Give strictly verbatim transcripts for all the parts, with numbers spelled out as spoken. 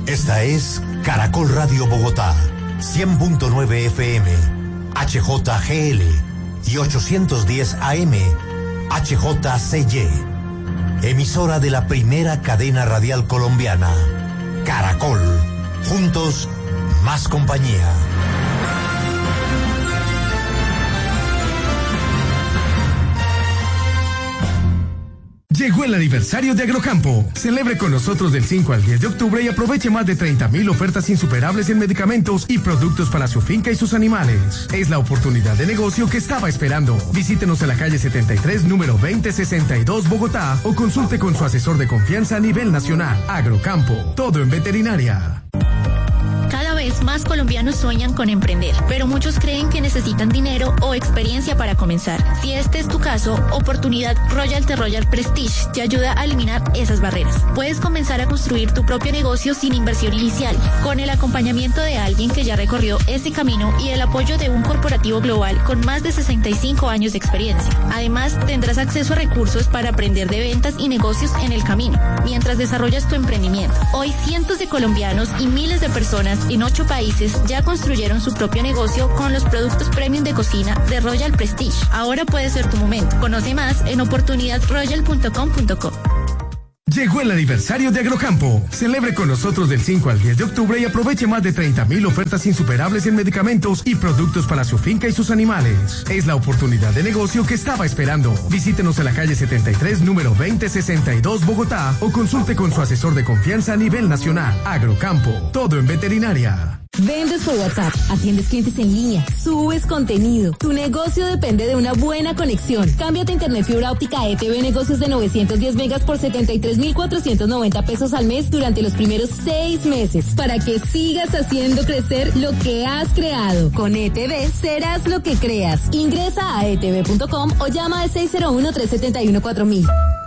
Esta es Caracol Radio Bogotá, cien punto nueve F M, H J G L y ochocientos diez A M, H J C Y. Emisora de la primera cadena radial colombiana, Caracol. Juntos, más compañía. Llegó el aniversario de Agrocampo. Celebre con nosotros del cinco al diez de octubre y aproveche más de treinta mil ofertas insuperables en medicamentos y productos para su finca y sus animales. Es la oportunidad de negocio que estaba esperando. Visítenos en la calle setenta y tres, número veinte sesenta y dos, Bogotá, o consulte con su asesor de confianza a nivel nacional. Agrocampo, todo en veterinaria. Cada vez más colombianos sueñan con emprender, pero muchos creen que necesitan dinero o experiencia para comenzar. Si este es tu caso, Oportunidad Royalty Royal Prestige te ayuda a eliminar esas barreras. Puedes comenzar a construir tu propio negocio sin inversión inicial, con el acompañamiento de alguien que ya recorrió ese camino y el apoyo de un corporativo global con más de sesenta y cinco años de experiencia. Además, tendrás acceso a recursos para aprender de ventas y negocios en el camino, mientras desarrollas tu emprendimiento. Hoy, cientos de colombianos y miles de personas en ocho países ya construyeron su propio negocio con los productos premium de cocina de Royal Prestige. Ahora puede ser tu momento. Conoce más en oportunidad royal punto com punto co. Llegó el aniversario de Agrocampo. Celebre con nosotros del cinco al diez de octubre y aproveche más de treinta mil ofertas insuperables en medicamentos y productos para su finca y sus animales. Es la oportunidad de negocio que estaba esperando. Visítenos en la calle setenta y tres, número veinte sesenta y dos, Bogotá, o consulte con su asesor de confianza a nivel nacional. Agrocampo, todo en veterinaria. Vendes por WhatsApp, atiendes clientes en línea, subes contenido. Tu negocio depende de una buena conexión. Cámbiate a internet fibra óptica a E T V Negocios de novecientos diez megas por setenta y tres mil cuatrocientos noventa pesos al mes durante los primeros seis meses para que sigas haciendo crecer lo que has creado. Con E T V serás lo que creas. Ingresa a e t v punto com o llama al seis cero uno, tres siete uno, cuatro mil.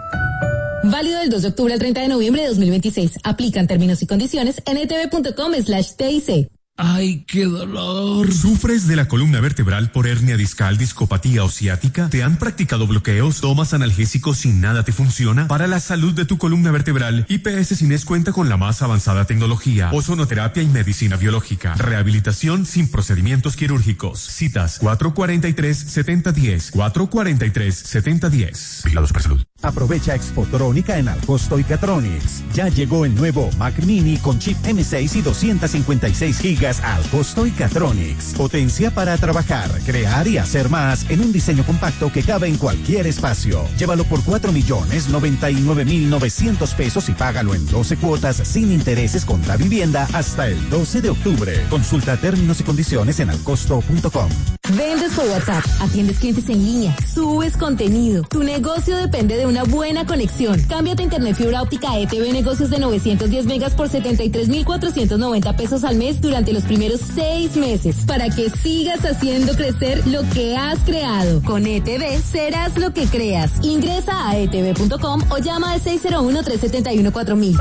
Válido del dos de octubre al treinta de noviembre de dos mil veintiséis. Aplican términos y condiciones en e t v punto com slash t i c. ¡Ay, qué dolor! ¿Sufres de la columna vertebral por hernia discal, discopatía o ciática? ¿Te han practicado bloqueos? ¿Tomas analgésicos y nada te funciona? Para la salud de tu columna vertebral, I P S Cines cuenta con la más avanzada tecnología, ozonoterapia y medicina biológica. Rehabilitación sin procedimientos quirúrgicos. Citas cuatro cuatro tres, siete cero uno cero, cuatro cuatro tres, siete cero uno cero. Vigilados por salud. Aprovecha Expotrónica en Alcosto y Catronics. Ya llegó el nuevo Mac Mini con chip M seis y doscientos cincuenta y seis gigas al Alcosto y Catronics. Potencia para trabajar, crear y hacer más en un diseño compacto que cabe en cualquier espacio. Llévalo por cuatro millones noventa y nueve mil novecientos pesos y págalo en doce cuotas sin intereses contra vivienda hasta el doce de octubre. Consulta términos y condiciones en alcosto punto com. Vendes por WhatsApp, atiendes clientes en línea, subes contenido. Tu negocio depende de una buena conexión. Cámbiate a internet fibra óptica a E T V Negocios de novecientos diez megas por setenta y tres mil cuatrocientos noventa pesos al mes durante los primeros seis meses para que sigas haciendo crecer lo que has creado. Con E T V serás lo que creas. Ingresa a e t v punto com o llama al seis cero uno, tres siete uno, cuatro mil.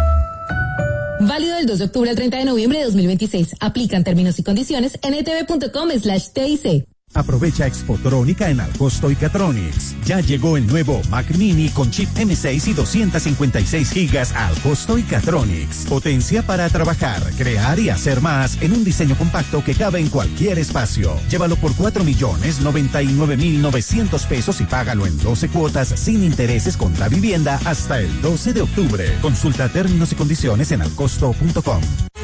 Válido del dos de octubre al treinta de noviembre de dos mil veintiséis. Aplican términos y condiciones en e t v punto com slash t i c. Aprovecha Expotrónica en Alcosto y Catronics. Ya llegó el nuevo Mac Mini con chip M seis y doscientos cincuenta y seis gigas al Alcosto y Catronics. Potencia para trabajar, crear y hacer más en un diseño compacto que cabe en cualquier espacio. Llévalo por cuatro millones noventa y nueve mil novecientos pesos y págalo en doce cuotas sin intereses contra vivienda hasta el doce de octubre. Consulta términos y condiciones en alcosto punto com.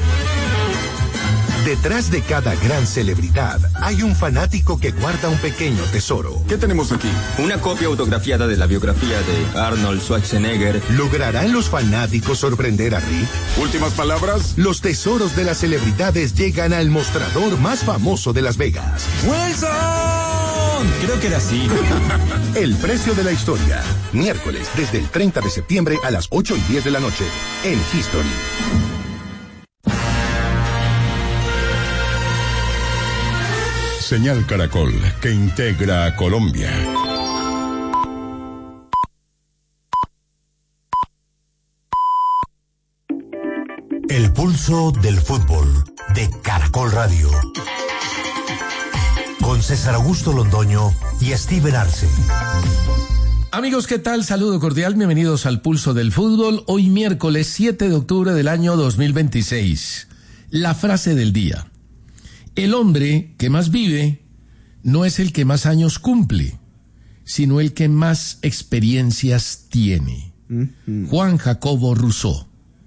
Detrás de cada gran celebridad hay un fanático que guarda un pequeño tesoro. ¿Qué tenemos aquí? Una copia autografiada de la biografía de Arnold Schwarzenegger. ¿Lograrán los fanáticos sorprender a Rick? ¿Últimas palabras? Los tesoros de las celebridades llegan al mostrador más famoso de Las Vegas. ¡Wilson! Creo que era así. El precio de la historia. Miércoles, desde el treinta de septiembre a las ocho y diez de la noche. En History. Señal Caracol, que integra a Colombia. El pulso del fútbol de Caracol Radio. Con César Augusto Londoño y Steven Arce. Amigos, ¿qué tal? Saludo cordial, bienvenidos al Pulso del Fútbol. Hoy miércoles siete de octubre del año dos mil veintiséis. La frase del día. El hombre que más vive no es el que más años cumple, sino el que más experiencias tiene. Mm-hmm. Juan Jacobo Rousseau.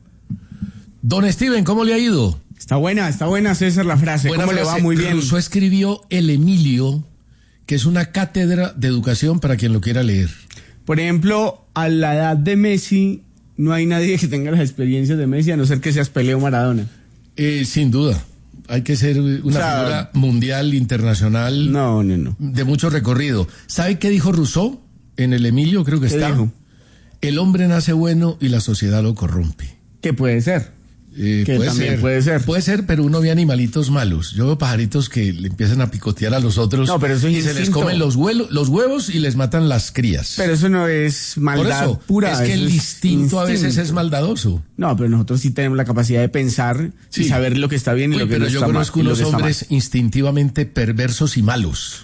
Don Steven, ¿cómo le ha ido? Está buena, está buena, César, la frase. Buena ¿Cómo frase. Le va? Muy bien. Rousseau escribió El Emilio, que es una cátedra de educación para quien lo quiera leer. Por ejemplo, a la edad de Messi, no hay nadie que tenga las experiencias de Messi, a no ser que seas Pelé o Maradona. Eh, sin duda. Hay que ser una o sea, figura mundial, internacional. No, no, no. De mucho recorrido. ¿Sabe qué dijo Rousseau en El Emilio? Creo que ¿Qué está. dijo? El hombre nace bueno y la sociedad lo corrompe. ¿Qué puede ser? Eh, que puede también ser. puede ser. Puede ser, pero uno ve animalitos malos. Yo veo pajaritos que le empiezan a picotear a los otros. No, pero eso es y instinto. Se les comen los, huelos, los huevos y les matan las crías. Pero eso no es maldad Por eso, pura. Es que el es instinto, instinto a veces es maldadoso. No, pero nosotros sí tenemos la capacidad de pensar sí. y saber lo que está bien y Uy, lo que no está mal. Pero yo conozco unos hombres instintivamente perversos y malos.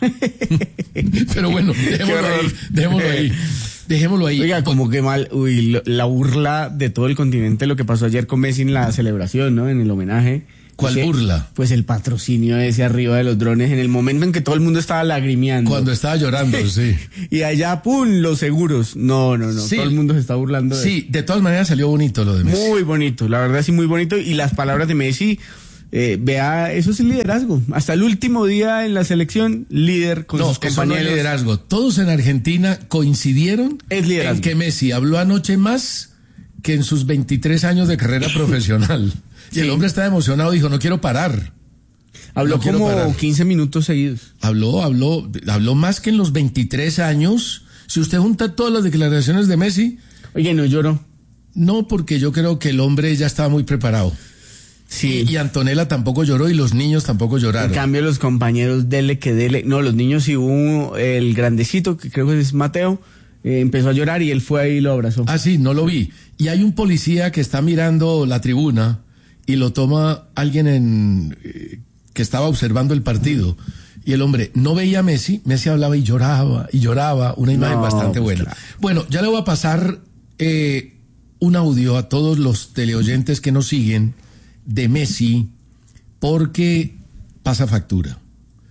Pero bueno, dejémoslo ahí. Dejémoslo ahí. Dejémoslo ahí. Oiga, como que mal, uy, la burla de todo el continente, lo que pasó ayer con Messi en la celebración, ¿no? En el homenaje. ¿Cuál ese, burla? Pues el patrocinio ese arriba de los drones, en el momento en que todo el mundo estaba lagrimeando. Cuando estaba llorando, sí. Y allá, pum, los seguros. No, no, no, sí. Todo el mundo se está burlando de Sí, de todas maneras salió bonito lo de Messi. Muy bonito, la verdad sí, muy bonito. Y las palabras de Messi... Eh, vea, eso es el liderazgo. Hasta el último día en la selección, líder con no, sus compañeros. No, es liderazgo. Todos en Argentina coincidieron es en que Messi habló anoche más que en sus veintitrés años de carrera profesional. Y sí. El hombre estaba emocionado, dijo, no quiero parar. Habló no como parar. quince minutos seguidos. Habló, habló, habló más que en los veintitrés años. Si usted junta todas las declaraciones de Messi... Oye, ¿no lloró? No, porque yo creo que el hombre ya estaba muy preparado. Sí. Y, y Antonella tampoco lloró y los niños tampoco lloraron. En cambio, los compañeros, dele que dele. No, los niños sí, hubo el grandecito, que creo que es Mateo, eh, empezó a llorar y él fue ahí y lo abrazó. Ah, sí, no lo vi. Y hay un policía que está mirando la tribuna y lo toma alguien en eh, que estaba observando el partido. Y el hombre no veía a Messi, Messi hablaba y lloraba y lloraba, una imagen no, bastante buena. Pues claro. Bueno, ya le voy a pasar eh, un audio a todos los teleoyentes que nos siguen de Messi, porque pasa factura.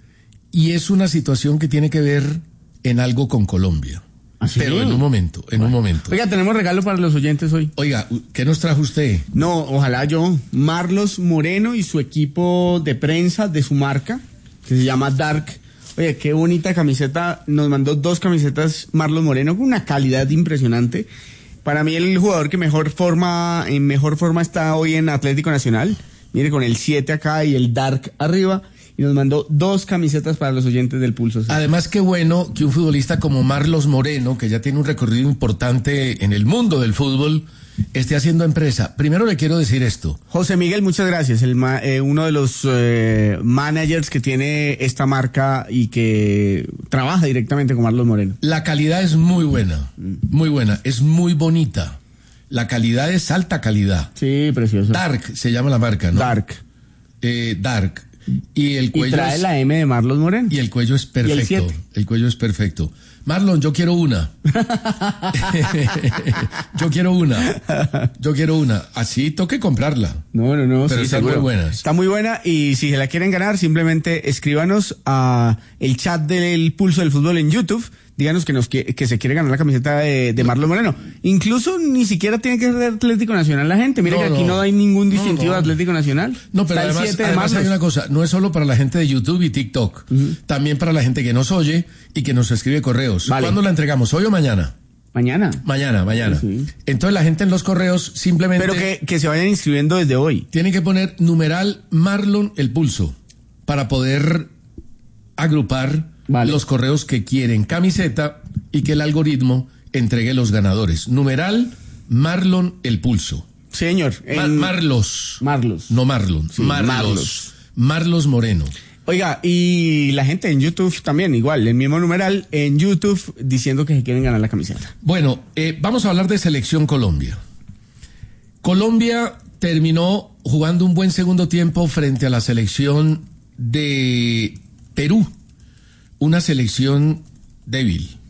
Y es una situación que tiene que ver en algo con Colombia. ¿Así? Pero en un momento, en bueno. un momento. Oiga, tenemos regalo para los oyentes hoy. Oiga, ¿qué nos trajo usted? No, ojalá yo. Marlos Moreno y su equipo de prensa de su marca, que se llama Dark. Oye, qué bonita camiseta. Nos mandó dos camisetas Marlos Moreno con una calidad impresionante. Para mí el jugador que mejor forma, en mejor forma está hoy en Atlético Nacional. Mire, con el siete acá y el Dark arriba. Y nos mandó dos camisetas para los oyentes del Pulso. Además, qué bueno que un futbolista como Marlos Moreno, que ya tiene un recorrido importante en el mundo del fútbol, esté haciendo empresa. Primero le quiero decir esto. José Miguel, muchas gracias. El ma- eh, uno de los eh, managers que tiene esta marca y que trabaja directamente con Marlos Moreno. La calidad es muy buena, muy buena, es muy bonita. La calidad es alta calidad. Sí, precioso. Dark se llama la marca, ¿no? Dark. Eh, Dark. Y el cuello y trae es, la M de Marlos Moreno. Y el cuello es perfecto. ¿Y el, el cuello es perfecto. Marlon, yo quiero una. yo quiero una. Yo quiero una. Así toque comprarla. No, no, no. Pero sí, está seguro. muy buena. Está muy buena y si se la quieren ganar, simplemente escríbanos a el chat del Pulso del Fútbol en YouTube. Díganos que nos que, que se quiere ganar la camiseta de, de Marlon Moreno. Incluso ni siquiera tiene que ser de Atlético Nacional la gente. Mire no, que aquí no, no hay ningún distintivo no, no. de Atlético Nacional. No, pero Está además, además hay una cosa. No es solo para la gente de YouTube y TikTok. Uh-huh. También para la gente que nos oye y que nos escribe correos. Vale. ¿Cuándo la entregamos? ¿Hoy o mañana? Mañana. Mañana, mañana. Sí, sí. Entonces la gente en los correos simplemente... Pero que, que se vayan inscribiendo desde hoy. Tienen que poner numeral Marlon el Pulso para poder agrupar vale. los correos que quieren camiseta y que el algoritmo entregue los ganadores. Numeral Marlon el Pulso. Señor. En... Ma- Marlos. Marlos. No Marlon. Sí, Marlos. Marlos. Marlos Moreno. Oiga, y la gente en YouTube también, igual, el mismo numeral en YouTube diciendo que se quieren ganar la camiseta. Bueno, eh, vamos a hablar de Selección Colombia. Colombia terminó jugando un buen segundo tiempo frente a la selección de Perú, una selección débil,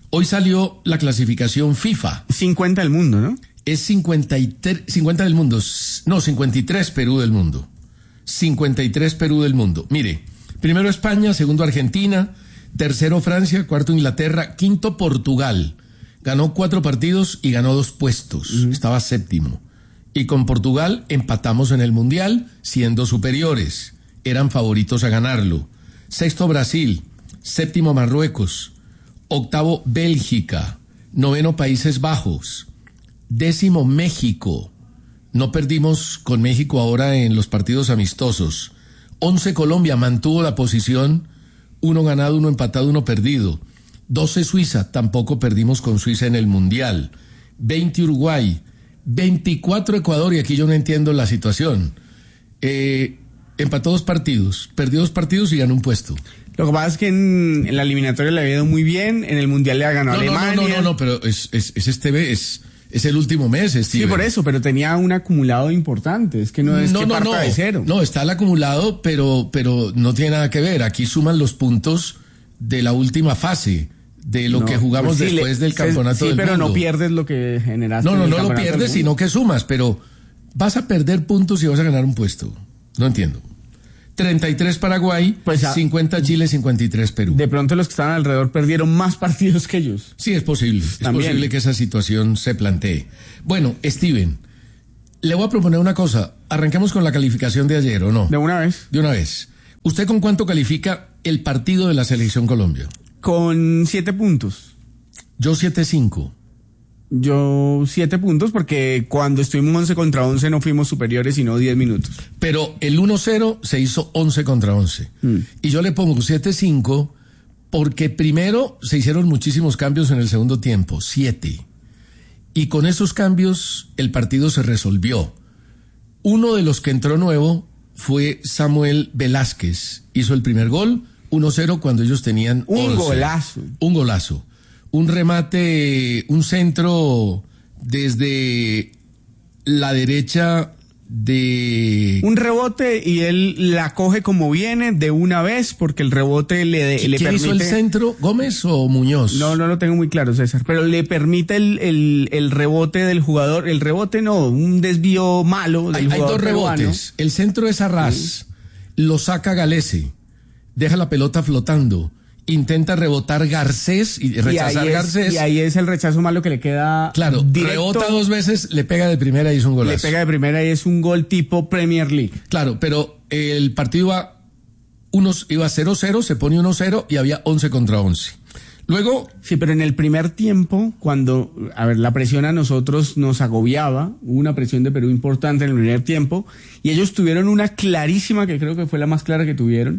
Hoy salió la clasificación FIFA. cincuenta del mundo, ¿no? Es cincuenta y tres, cincuenta del mundo. No, cincuenta y tres Perú del mundo. cincuenta y tres Perú del mundo. Mire, primero España, segundo Argentina, tercero Francia, cuarto Inglaterra, quinto Portugal. Ganó cuatro partidos y ganó dos puestos. Uh-huh. Estaba séptimo. Y con Portugal empatamos en el Mundial, siendo superiores. Eran favoritos a ganarlo. Sexto Brasil, séptimo Marruecos, octavo Bélgica, noveno Países Bajos, décimo México. No perdimos con México ahora en los partidos amistosos. once Colombia, mantuvo la posición, uno ganado, uno empatado, uno perdido. doce Suiza, tampoco perdimos con Suiza en el Mundial. veinte Uruguay, veinticuatro Ecuador, y aquí yo no entiendo la situación. Eh, empató dos partidos, perdió dos partidos y ganó un puesto. Lo que pasa es que en, en la eliminatoria le había ido muy bien, en el Mundial le ha ganado no, Alemania. No, no, no, no, pero es, es, es este, es, es el último mes, Steven. Sí, por eso, pero tenía un acumulado importante, es que no es no, que no, parta no, de cero. No, está el acumulado, pero, pero no tiene nada que ver. Aquí suman los puntos de la última fase, de lo no, que jugamos pues sí, después le, del campeonato sí, del pero mundo. no pierdes lo que generaste. No, no, en el no lo campeonato pierdes, sino que sumas, pero vas a perder puntos y vas a ganar un puesto. No entiendo. treinta y tres Paraguay, pues a, cincuenta Chile, cincuenta y tres Perú. De pronto los que estaban alrededor perdieron más partidos que ellos. Sí, es posible. También. Es posible que esa situación se plantee. Bueno, Steven, le voy a proponer una cosa. Arranquemos con la calificación de ayer, ¿o no? De una vez. De una vez. ¿Usted con cuánto califica el partido de la Selección Colombia? Con siete puntos. Yo siete cinco. Yo siete puntos porque cuando estuvimos once contra once no fuimos superiores sino diez minutos. Pero el uno cero se hizo once contra once. Mm. Y yo le pongo siete cinco porque primero se hicieron muchísimos cambios en el segundo tiempo, siete. Y con esos cambios el partido se resolvió. Uno de los que entró nuevo fue Samuel Velázquez. Hizo el primer gol, uno cero cuando ellos tenían once. Un golazo. Un golazo. Un remate, un centro desde la derecha de... Un rebote y él la coge como viene de una vez porque el rebote le, le ¿Quién permite... hizo el centro? ¿Gómez o Muñoz? No, no lo tengo muy claro, César, pero le permite el, el, el rebote del jugador. El rebote no, un desvío malo del hay, jugador. Hay dos rebotes. peruano. El centro es Arrás, sí. Lo saca Galese, deja la pelota flotando. Intenta rebotar Garcés y rechazar y es, Garcés. Y ahí es el rechazo malo que le queda. Claro, directo, rebota dos veces, le pega de primera y es un golazo. Le pega de primera y es un gol tipo Premier League. Claro, pero el partido iba, unos, iba cero cero, se pone uno cero y había once contra once. Luego... Sí, pero en el primer tiempo, cuando, a ver, la presión a nosotros nos agobiaba, hubo una presión de Perú importante en el primer tiempo, y ellos tuvieron una clarísima, que creo que fue la más clara que tuvieron,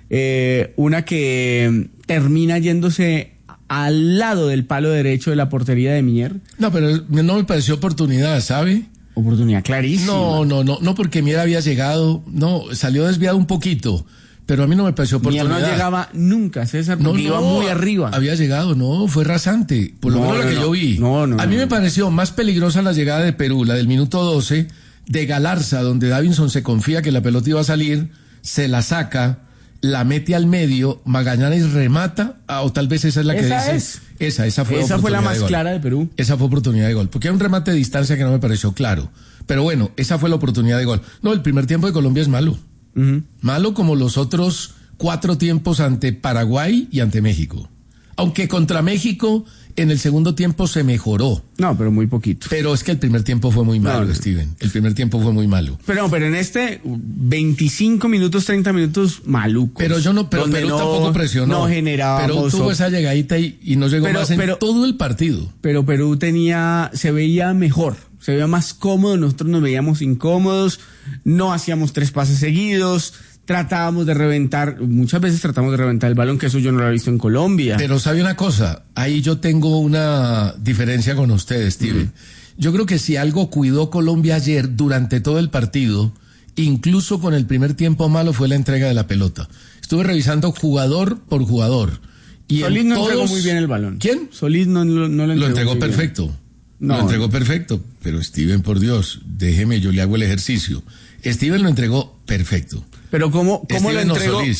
Eh, una que termina yéndose al lado del palo derecho de la portería de Mier. No, pero no me pareció oportunidad, ¿sabe? Oportunidad clarísima. No, no, no, no porque Mier había llegado, no, salió desviado un poquito, pero a mí no me pareció oportunidad. Mier no llegaba nunca, César, porque no, iba no, muy arriba. Había llegado, no, fue rasante, por lo no, menos no, la que no, yo vi. No, no, a mí no. me pareció más peligrosa la llegada de Perú, la del minuto doce, de Galarza, donde Davinson se confía que la pelota iba a salir, se la saca, la mete al medio, Magallanes remata, ah, o tal vez esa es la que esa dice. Es. Esa, esa fue Esa fue la más de clara de Perú. Esa fue oportunidad de gol, porque hay un remate de distancia que no me pareció claro. Pero bueno, esa fue la oportunidad de gol. No, el primer tiempo de Colombia es malo. Uh-huh. Malo como los otros cuatro tiempos ante Paraguay y ante México. Aunque contra México en el segundo tiempo se mejoró. No, pero muy poquito. Pero es que el primer tiempo fue muy malo, no, no. Steven. El primer tiempo fue muy malo. Pero, pero en este veinticinco minutos, treinta minutos malucos. Pero yo no, pero Perú no, tampoco presionó. No generábamos. Pero tuvo esa llegadita y, y no llegó pero, más en pero, todo el partido. Pero Perú tenía, se veía mejor, se veía más cómodo, nosotros nos veíamos incómodos, no hacíamos tres pases seguidos. Tratábamos de reventar, muchas veces tratamos de reventar el balón, que eso yo no lo he visto en Colombia. Pero sabe una cosa, ahí yo tengo una diferencia con ustedes, Steven. Mm. Yo creo que si algo cuidó Colombia ayer durante todo el partido, incluso con el primer tiempo malo, fue la entrega de la pelota. Estuve revisando jugador por jugador. Y Solís no todos... entregó muy bien el balón. ¿Quién? Solís no, no, no lo entregó. Lo entregó perfecto. No, lo entregó perfecto. Pero Steven, por Dios, déjeme, yo le hago el ejercicio. Steven lo entregó perfecto. Pero ¿cómo, cómo lo entregó? Solís.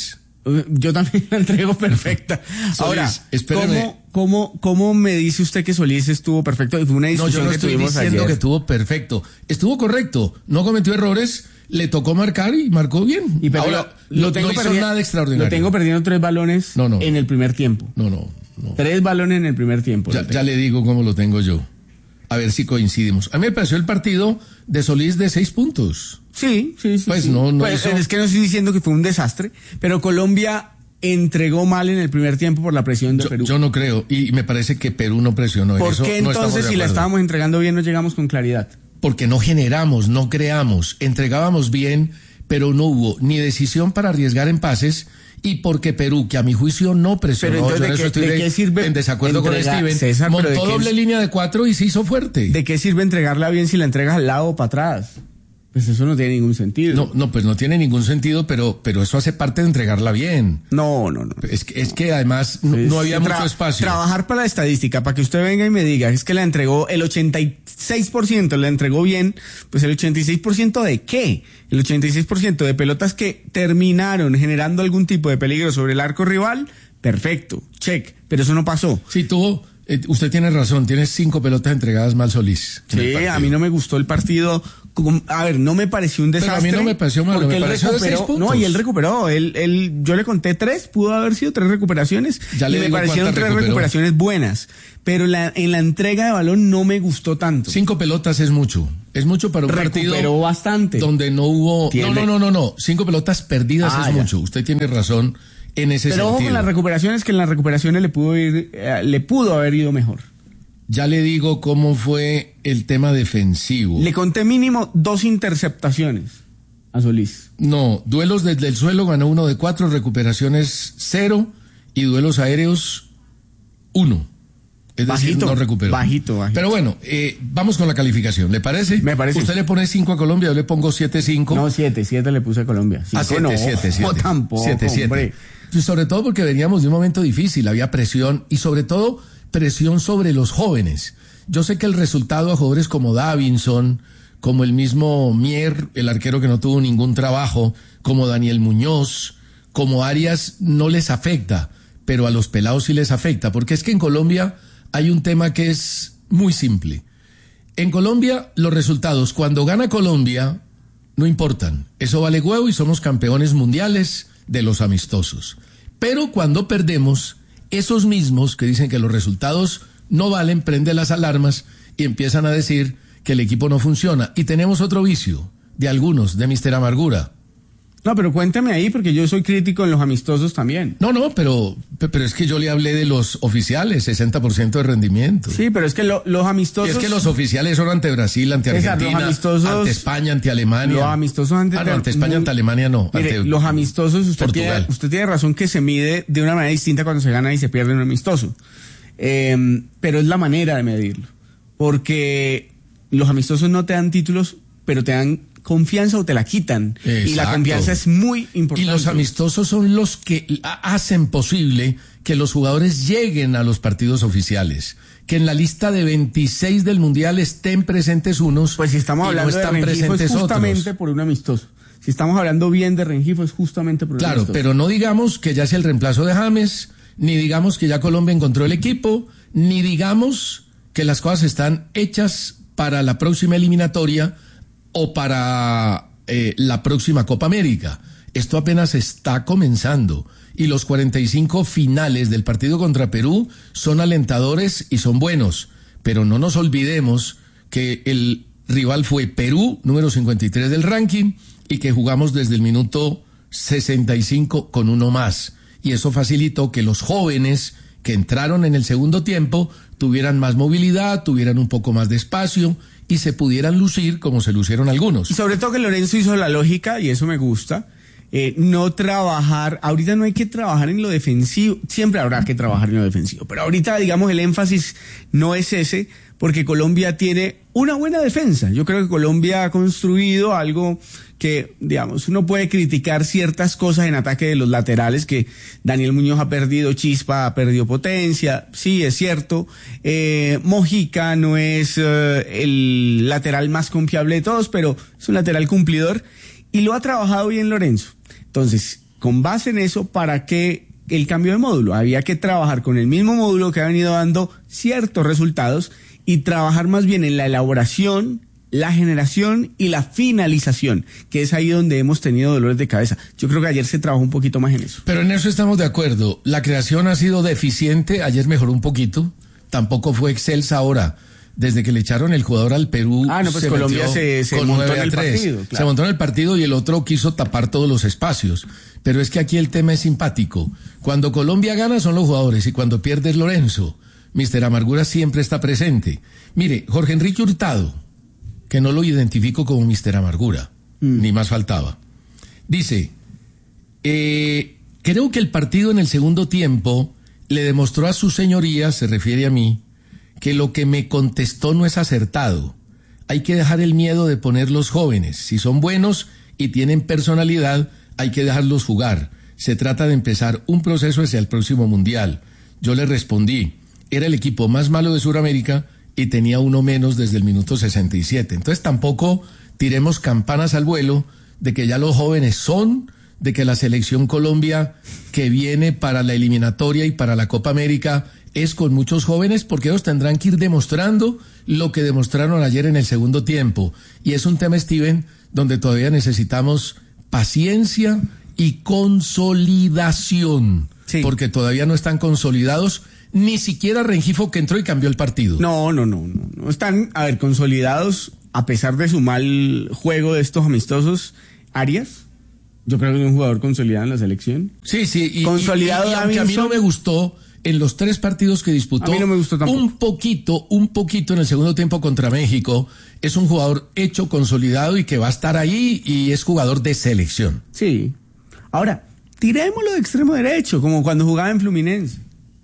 Yo también la entrego perfecta. Solís, Ahora, espéreme. ¿cómo, cómo, ¿cómo me dice usted que Solís estuvo perfecto? Y fue una No, discusión yo no que estoy tuvimos diciendo ayer. que estuvo perfecto. Estuvo correcto. No cometió errores. Le tocó marcar y marcó bien. Y perdió- Ahora, lo tengo no hizo perdi- nada extraordinario. Lo tengo perdiendo tres balones No, no. en el primer tiempo. No, no, no. Tres balones en el primer tiempo. Ya, ya le digo cómo lo tengo yo. A ver si coincidimos. A mí me pareció el partido de Solís de seis puntos. Sí, sí, sí. Pues sí. no, no Pues, hizo- es que no estoy diciendo que fue un desastre, pero Colombia entregó mal en el primer tiempo por la presión de Yo, Perú. yo no creo. Y me parece que Perú no presionó. En ¿Por eso qué no estamos entonces, de si la acuerdo. estábamos entregando bien, no llegamos con claridad? Porque no generamos, no creamos, entregábamos bien, pero no hubo ni decisión para arriesgar en pases y porque Perú, que a mi juicio no presionó, Pero entonces, yo en ¿de eso qué- estoy de de- qué sirve en desacuerdo entregar- con Steven, César, pero montó ¿de qué doble es- línea de cuatro y se hizo fuerte. ¿De qué sirve entregarla bien si la entregas al lado o para atrás? Pues eso no tiene ningún sentido. No, no, pues no tiene ningún sentido, pero, pero eso hace parte de entregarla bien. No, no, no. Es que, es que además no, no había Tra- mucho espacio. Trabajar para la estadística, para que usted venga y me diga, es que la entregó el ochenta y seis por ciento, la entregó bien, pues el ochenta y seis por ciento de qué? El ochenta y seis por ciento de pelotas que terminaron generando algún tipo de peligro sobre el arco rival, perfecto, check, pero eso no pasó. Sí, tuvo, eh, usted tiene razón, tiene cinco pelotas entregadas mal Solís. en el Sí, partido. a mí no me gustó el partido. Como- A ver, no me pareció un Pero a mí desastre. no me pareció malo, porque me él pareció de seis recuperó. puntos. No, y él recuperó. Él, él, yo le conté tres, pudo haber sido tres recuperaciones. Ya le y me digo parecieron cuántas tres recuperó. recuperaciones buenas. Pero la, en la entrega de balón no me gustó tanto. Cinco pelotas es mucho. Es mucho para un Recuperó partido bastante. donde no hubo... Tiene- No, no, no, no, no. Cinco pelotas perdidas Ah, es ya. mucho. Usted tiene razón en ese Pero ojo sentido. con las recuperaciones, que en las recuperaciones le pudo ir, eh, le pudo haber ido mejor. Ya le digo cómo fue el tema defensivo. Le conté mínimo dos interceptaciones a Solís. No, duelos desde el suelo ganó uno de cuatro, recuperaciones cero y duelos aéreos uno. Es decir, Bajito, no recuperó. bajito, bajito. Pero bueno, eh, vamos con la calificación, ¿le parece? Me parece. Usted le pone cinco a Colombia, yo le pongo siete cinco. No, siete, siete le puse a Colombia. Ah, Cinco siete, no, siete, siete. no tampoco, Siete, siete. hombre. Y sobre todo porque veníamos de un momento difícil, había presión y sobre todo presión sobre los jóvenes. Yo sé que el resultado a jugadores como Davinson, como el mismo Mier, el arquero que no tuvo ningún trabajo, como Daniel Muñoz, como Arias, no les afecta, pero a los pelados sí les afecta, porque es que en Colombia hay un tema que es muy simple. En Colombia, los resultados, cuando gana Colombia, no importan. Eso vale huevo y somos campeones mundiales de los amistosos. Pero cuando perdemos, esos mismos que dicen que los resultados no valen, prenden las alarmas y empiezan a decir que el equipo no funciona. Y tenemos otro vicio, de algunos, de mister Amargura. No, pero cuéntame ahí, porque yo soy crítico en los amistosos también. No, no, pero, pero es que yo le hablé de los oficiales, sesenta por ciento de rendimiento. Sí, pero es que lo- los Y amistosos... es que los oficiales son ante Brasil, ante César, Argentina, los amistosos- ante España, ante Alemania. Los amistosos ante, Ah, no, ante España, ante Alemania no. Mire, ante los amistosos, usted tiene, Portugal. usted tiene razón que se mide de una manera distinta cuando se gana y se pierde en un amistoso. Eh, pero es la manera de medirlo. Porque los amistosos no te dan títulos, pero te dan confianza o te la quitan. Y la Exacto. confianza es muy Y importante. los amistosos son los que ha- hacen posible que los jugadores lleguen a los partidos oficiales. Que en la lista de veintiséis del Mundial estén presentes unos Pues si estamos y hablando no están de Rengifo es presentes justamente otros. por un amistoso. Si estamos hablando bien de Rengifo es justamente por un Claro, amistoso. pero no digamos que ya sea el reemplazo de James, ni digamos que ya Colombia encontró el equipo, ni digamos que las cosas están hechas para la próxima eliminatoria o para eh, la próxima Copa América. Esto apenas está comenzando y los cuarenta y cinco finales del partido contra Perú son alentadores y son buenos, pero no nos olvidemos que el rival fue Perú, número cincuenta y tres del ranking, y que jugamos desde el minuto sesenta y cinco con uno más. Y eso facilitó que los jóvenes que entraron en el segundo tiempo tuvieran más movilidad, tuvieran un poco más de espacio y se pudieran lucir como se lucieron algunos. Y sobre todo que Lorenzo hizo la lógica, y eso me gusta, eh, no trabajar, ahorita no hay que trabajar en lo defensivo, siempre habrá que trabajar en lo defensivo, pero ahorita digamos el énfasis no es ese, porque Colombia tiene una buena defensa. Yo creo que Colombia ha construido algo que, digamos, uno puede criticar ciertas cosas en ataque de los laterales, que Daniel Muñoz ha perdido chispa, ha perdido potencia, sí, es cierto. Eh, Mojica no es eh, el lateral más confiable de todos, pero es un lateral cumplidor y lo ha trabajado bien Lorenzo. Entonces, con base en eso, ¿para qué el cambio de módulo? Había que trabajar con el mismo módulo que ha venido dando ciertos resultados y trabajar más bien en la elaboración, la generación y la finalización, que es ahí donde hemos tenido dolores de cabeza. Yo creo que ayer se trabajó un poquito más en eso. Pero en eso estamos de acuerdo. La creación ha sido deficiente, ayer mejoró un poquito, tampoco fue excelsa ahora. Desde que le echaron el jugador al Perú, ah, no, pues se Colombia se, se montó en el partido. Claro. Se montó en el partido y el otro quiso tapar todos los espacios. Pero es que aquí el tema es simpático. Cuando Colombia gana son los jugadores y cuando pierde es Lorenzo. mister Amargura siempre está presente. Mire, Jorge Enrique Hurtado, que no lo identifico como mister Amargura, mm. ni más faltaba. Dice, eh, creo que el partido en el segundo tiempo le demostró a su señoría, se refiere a mí, que lo que me contestó no es acertado. Hay que dejar el miedo de poner los jóvenes. Si son buenos y tienen personalidad, hay que dejarlos jugar. Se trata de empezar un proceso hacia el próximo Mundial. Yo le respondí, era el equipo más malo de Sudamérica y tenía uno menos desde el minuto sesenta y siete. Entonces tampoco tiremos campanas al vuelo de que ya los jóvenes son, de que la selección Colombia que viene para la eliminatoria y para la Copa América es con muchos jóvenes, porque ellos tendrán que ir demostrando lo que demostraron ayer en el segundo tiempo. Y es un tema, Steven, donde todavía necesitamos paciencia y consolidación, sí. Porque todavía no están consolidados, ni siquiera Rengifo, que entró y cambió el partido. No, no, no, no, no están, a ver, consolidados, a pesar de su mal juego de estos amistosos. Arias, yo creo que es un jugador consolidado en la selección. Sí, sí, y, consolidado y, y, y aunque a mí no me gustó, en los tres partidos que disputó, a mí no me gustó tampoco. un poquito, un poquito en el segundo tiempo contra México, es un jugador hecho, consolidado y que va a estar ahí y es jugador de selección. Sí. Ahora, tirémoslo de extremo derecho, como cuando jugaba en Fluminense.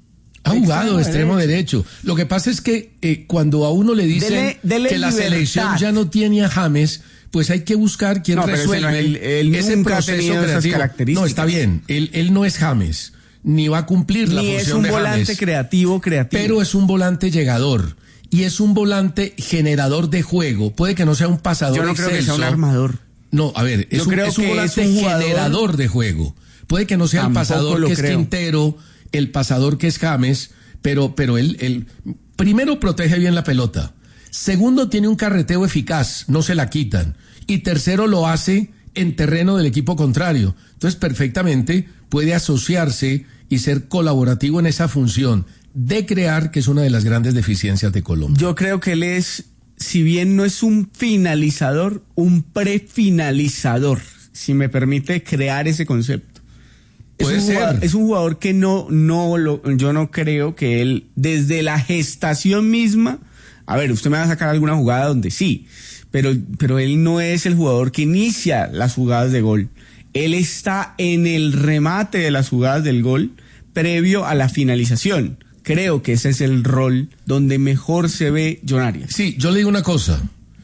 Ha jugado de extremo derecho. derecho. Lo que pasa es que eh, cuando a uno le dicen dele, dele que la libertad. Selección ya no tiene a James, pues hay que buscar quién no, resuelve pero él, él ese nunca proceso ha tenido esas características. No, está bien. Él, él no es James, ni va a cumplir ni la función de James. Ni es un volante James, creativo, creativo. Pero es un volante llegador. Y es un volante generador de juego. Puede que no sea un pasador Yo no excelso. creo que sea un armador. No, a ver, es, Yo un, creo es un que volante es un jugador... generador de juego. Puede que no sea Tampoco el pasador que creo. es Quintero, el pasador que es James, pero, pero él, él, primero protege bien la pelota. Segundo, tiene un carreteo eficaz, no se la quitan. Y tercero, lo hace en terreno del equipo contrario. Entonces, perfectamente puede asociarse y ser colaborativo en esa función de crear, que es una de las grandes deficiencias de Colombia. Yo creo que él es, si bien no es un finalizador, un prefinalizador, si me permite crear ese concepto. Puede es un ser. Jugador, es un jugador que no, no lo, yo no creo que él, desde la gestación misma, a ver, usted me va a sacar alguna jugada donde sí, pero, pero él no es el jugador que inicia las jugadas de gol. Él está en el remate de las jugadas del gol previo a la finalización. Creo que ese es el rol donde mejor se ve John Arias. Sí, yo le digo una cosa.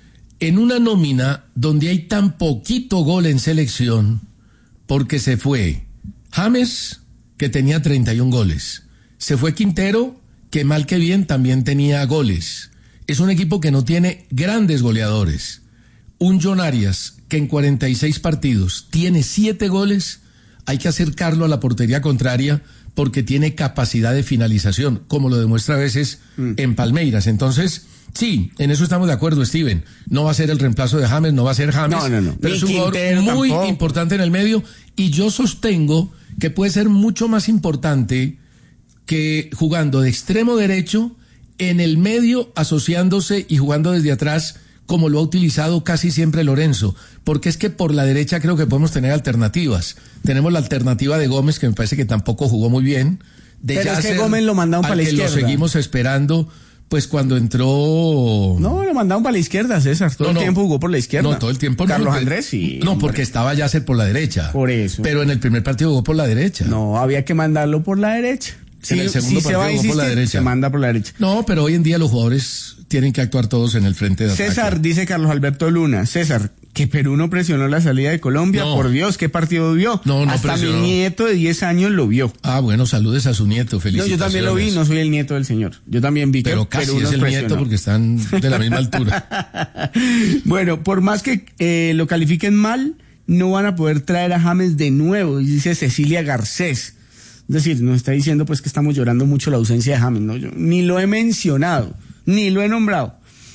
En una nómina donde hay tan poquito gol en selección, porque se fue James, que tenía treinta y un goles. Se fue Quintero, que mal que bien también tenía goles. Es un equipo que no tiene grandes goleadores. Un John Arias, que en cuarenta y seis partidos tiene siete goles, hay que acercarlo a la portería contraria porque tiene capacidad de finalización, como lo demuestra a veces mm. en Palmeiras. Entonces, sí, en eso estamos de acuerdo, Steven. No va a ser el reemplazo de James, no va a ser James, no, no, no. pero Ni es un jugador Quintero muy tampoco. importante en el medio y yo sostengo que puede ser mucho más importante que jugando de extremo derecho en el medio, asociándose y jugando desde atrás, como lo ha utilizado casi siempre Lorenzo, porque es que por la derecha creo que podemos tener alternativas. Tenemos la alternativa de Gómez, que me parece que tampoco jugó muy bien. De Pero Yasser, es que Gómez lo mandaron para la que izquierda. Lo seguimos esperando, pues cuando entró... No, lo mandaron para la izquierda, César. Todo no, el no. tiempo jugó por la izquierda. No, todo el tiempo. Carlos no, Andrés, sí. No, hombre. porque estaba Yasser por la derecha. Por eso. Pero en el primer partido jugó por la derecha. No, había que mandarlo por la derecha. Sí, en el segundo si partido se va a jugó por la insistir, derecha. se manda por la derecha. No, pero hoy en día los jugadores tienen que actuar todos en el frente de ataque. César, dice Carlos Alberto Luna. César, que Perú no presionó la salida de Colombia. No. Por Dios, ¿qué partido vio? No, no Hasta presionó. mi nieto de diez años lo vio. Ah, bueno, saludes a su nieto, No, felicitaciones. yo también lo vi, no soy el nieto del señor. Yo también vi que Pero casi Perú es nos el presionó. nieto porque están de la misma altura. Bueno, por más que eh, lo califiquen mal, no van a poder traer a James de nuevo, dice Cecilia Garcés. Es decir, nos está diciendo pues que estamos llorando mucho la ausencia de James, ¿no? Yo ni lo he mencionado, ni lo he nombrado.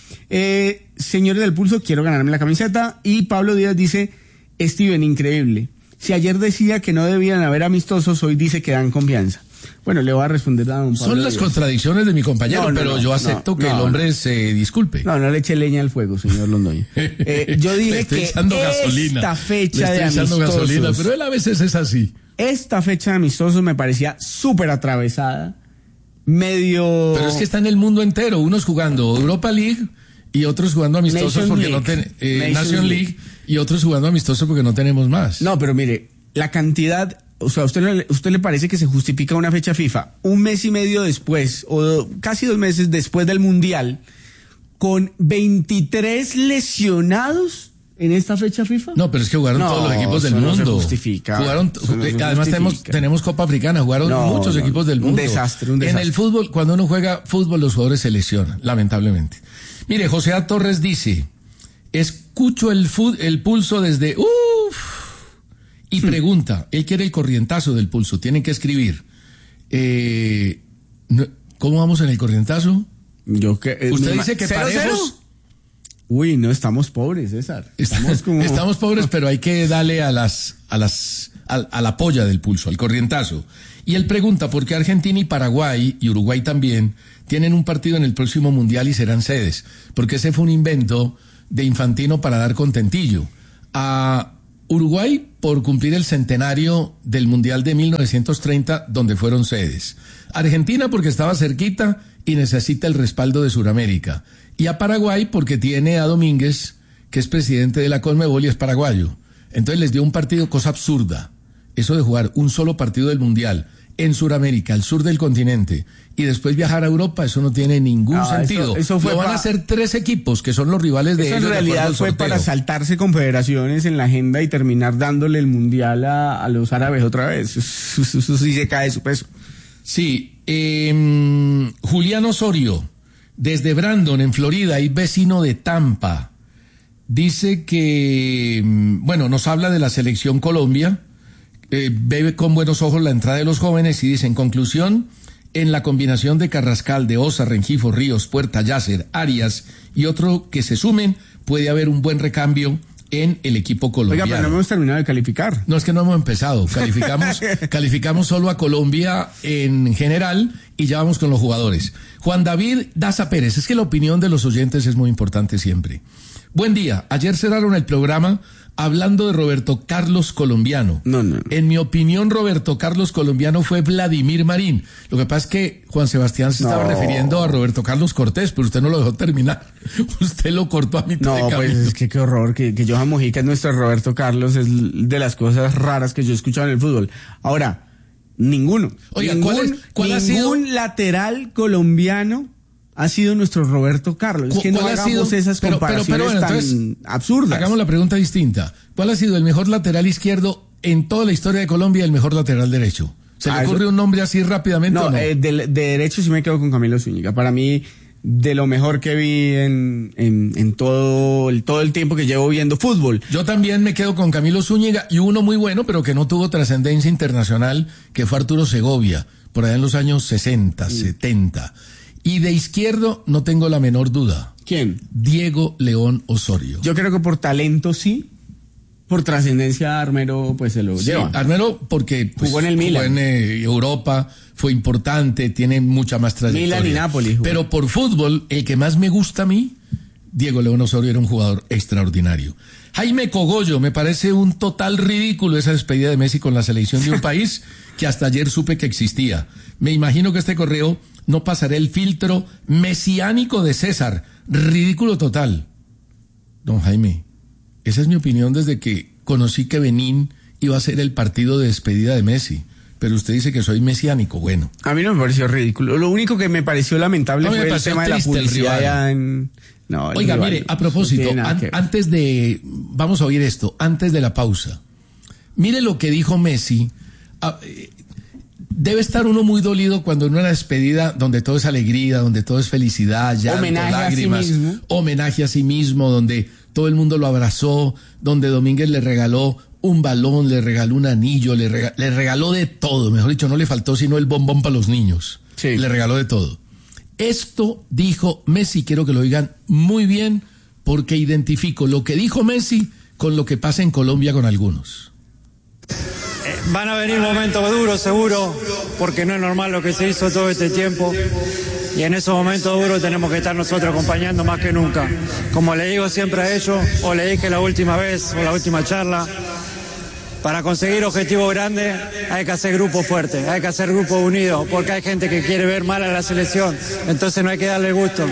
Eh, señores del Pulso, quiero ganarme la camiseta. Y Pablo Díaz dice, Steven, increíble. Si ayer decía que no debían haber amistosos, hoy dice que dan confianza. Bueno, le voy a responder a don Pablo Son las Díaz. Contradicciones de mi compañero, no, no, pero no, yo acepto no, que no, el hombre no. se disculpe. No, no le eche leña al fuego, señor Londoño. Eh, yo dije que gasolina. esta fecha le de amistosos, gasolina, pero él a veces es así. Esta fecha de amistosos me parecía súper atravesada, medio... Pero es que está en el mundo entero, unos jugando Europa League y otros jugando amistosos Nation porque League. no ten, eh, Nation Nation League. League y otros jugando amistosos porque no tenemos más. No, pero mire, la cantidad, o sea, ¿a usted, usted le parece que se justifica una fecha FIFA un mes y medio después, o casi dos meses después del Mundial, con veintitrés lesionados en esta fecha FIFA? No, pero es que jugaron no, todos los equipos del eso mundo. No se justifica. Jugaron, eso no se además justifica. tenemos, tenemos Copa Africana, jugaron no, muchos no, equipos del mundo. Un desastre, un desastre. En el fútbol, cuando uno juega fútbol, los jugadores se lesionan, lamentablemente. Mire, José A. Torres dice, escucho el, fut, el pulso desde... Uff, y hmm. pregunta, él quiere el corrientazo del pulso, tienen que escribir. Eh, ¿Cómo vamos en el corrientazo? Yo que, eh, Usted dice que ¿cero, parejos... cero? Uy, no, estamos pobres, César. Estamos, como... estamos pobres, pero hay que darle a las, a las, a, a la polla del pulso, al corrientazo. Y él pregunta por qué Argentina y Paraguay, y Uruguay también, tienen un partido en el próximo Mundial y serán sedes. Porque ese fue un invento de Infantino para dar contentillo. A Uruguay por cumplir el centenario del Mundial de mil novecientos treinta, donde fueron sedes. Argentina porque estaba cerquita y necesita el respaldo de Sudamérica. Y a Paraguay porque tiene a Domínguez, que es presidente de la Conmebol y es paraguayo. Entonces les dio un partido, cosa absurda, eso de jugar un solo partido del Mundial en Sudamérica, al sur del continente, y después viajar a Europa, eso no tiene ningún no, sentido. Eso, eso fue Lo van pa... a hacer tres equipos, que son los rivales de eso ellos. En realidad fue sorteo. para saltarse confederaciones en la agenda y terminar dándole el Mundial a, a los árabes otra vez. Eso, eso, eso sí se cae de su peso. Sí, eh, Julián Osorio, desde Brandon, en Florida, y vecino de Tampa, dice que, bueno, nos habla de la selección Colombia, eh, ve con buenos ojos la entrada de los jóvenes y dice, en conclusión, en la combinación de Carrascal, de Osa, Rengifo, Ríos, Puerta, Yasser, Arias y otro que se sumen, puede haber un buen recambio en el equipo colombiano. Oiga, pero no hemos terminado de calificar. No, es que no hemos empezado. Calificamos, calificamos solo a Colombia en general y ya vamos con los jugadores. Juan David Daza Pérez, es que la opinión de los oyentes es muy importante siempre. Buen día. Ayer cerraron el programa hablando de Roberto Carlos Colombiano. No, no, no. En mi opinión, Roberto Carlos Colombiano fue Vladimir Marín. Lo que pasa es que Juan Sebastián se no. estaba refiriendo a Roberto Carlos Cortés, pero usted no lo dejó terminar. Usted lo cortó a mitad no, de camino. No, pues es que qué horror, que, que Johan Mojica es nuestro Roberto Carlos, es de las cosas raras que yo he escuchado en el fútbol. Ahora, ninguno. Oiga, ningún, ¿cuál, es, cuál ningún ha sido? lateral colombiano ha sido nuestro Roberto Carlos. Es que no hagamos sido? esas pero, comparaciones pero, pero, bueno, tan entonces, absurdas. Hagamos la pregunta distinta. ¿Cuál ha sido el mejor lateral izquierdo en toda la historia de Colombia y el mejor lateral derecho? ¿Se ah, le ocurre eso? un nombre así rápidamente no, o no? Eh, de, de derecho sí me quedo con Camilo Zúñiga. Para mí, de lo mejor que vi en, en, en todo, el, todo el tiempo que llevo viendo fútbol. Yo también me quedo con Camilo Zúñiga y uno muy bueno, pero que no tuvo trascendencia internacional, que fue Arturo Segovia, por allá en los años sesenta, sí. setenta. Y de izquierdo no tengo la menor duda. ¿Quién? Diego León Osorio. Yo creo que por talento sí, por trascendencia Armero pues se lo sí, lleva. Armero porque pues, jugó en el Milan. Jugó en eh, Europa, fue importante, tiene mucha más trayectoria. Milan y Nápoles. Jugó. Pero por fútbol, el que más me gusta a mí, Diego León Osorio era un jugador extraordinario. Jaime Cogollo, me parece un total ridículo esa despedida de Messi con la selección de un país que hasta ayer supe que existía. Me imagino que este correo no pasará el filtro mesiánico de César. Ridículo total. Don Jaime, esa es mi opinión desde que conocí que Benín iba a ser el partido de despedida de Messi. Pero usted dice que soy mesiánico, bueno. A mí no me pareció ridículo. Lo único que me pareció lamentable no, fue el tema de la publicidad ya en... No, Oiga, rival, mire, a propósito, no an- antes de... Vamos a oír esto, antes de la pausa. Mire lo que dijo Messi. A, eh, debe estar uno muy dolido cuando en una despedida donde todo es alegría, donde todo es felicidad, llanto, homenaje lágrimas, a sí mismo. homenaje a sí mismo, donde todo el mundo lo abrazó, donde Domínguez le regaló un balón, le regaló un anillo, le regaló, le regaló de todo, mejor dicho, no le faltó sino el bombón para los niños, sí. Le regaló de todo. Esto dijo Messi, quiero que lo digan muy bien, porque identifico lo que dijo Messi con lo que pasa en Colombia con algunos. Eh, van a venir momentos duros, seguro, porque no es normal lo que se hizo todo este tiempo. Y en esos momentos duros tenemos que estar nosotros acompañando más que nunca. Como le digo siempre a ellos, o le dije la última vez, o la última charla, para conseguir objetivos grandes hay que hacer grupos fuertes, hay que hacer grupos unidos, porque hay gente que quiere ver mal a la selección, entonces no hay que darle gusto.